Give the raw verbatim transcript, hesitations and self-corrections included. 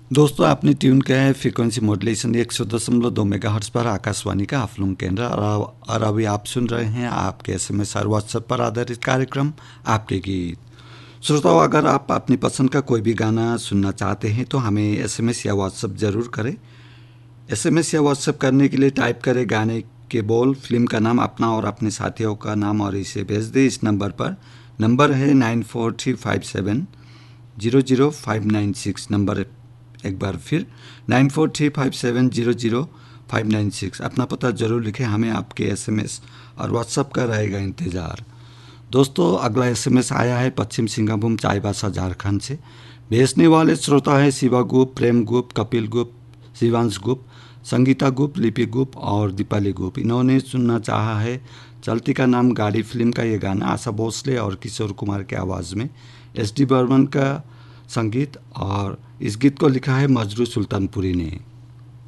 दोस्तों, आपने ट्यून किया है फ्रीक्वेंसी मॉड्यूलेशन एक सौ दशमलव दो मेगा हर्ट्ज पर आकाशवाणी का हाफलूम केंद्र। और अभी आप सुन रहे हैं आपके एसएमएस और व्हाट्सएप पर आधारित कार्यक्रम आपके गीत। श्रोताओं, अगर आप अपनी पसंद का कोई भी गाना सुनना चाहते हैं तो हमें एसएमएस या व्हाट्सएप ज़रूर करें। एसएमएस या व्हाट्सएप करने के लिए टाइप करें गाने के बोल, फिल्म का नाम, अपना और अपने साथियों का नाम और इसे भेज दें इस नंबर पर। नंबर है nine four three five seven zero zero five nine six. Number एक बार फिर nine four three five seven zero zero five nine six. अपना पता ज़रूर लिखें, हमें आपके एसएमएस और व्हाट्सएप का रहेगा इंतज़ार। दोस्तों, अगला एसएमएस आया है पश्चिम सिंगाभूम चाईबासा झारखंड से। भेजने वाले श्रोता है शिवा गुप्त, प्रेम गुप्त, कपिल गुप्त, शिवांश गुप्त, संगीता गुप्त, लिपि गुप्त और दीपाली गुप्त। इन्होंने सुनना चाहा है चलती का नाम गाड़ी फिल्म का ये गाना आशा भोसले और किशोर कुमार के आवाज़ में, एस डी बर्मन का संगीत, और इस गीत को लिखा है मजरू सुल्तानपुरी ने।